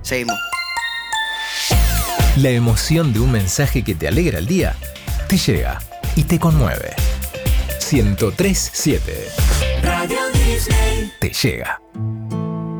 Seguimos. La emoción de un mensaje que te alegra el día te llega y te conmueve. 103.7 Radio Disney te llega.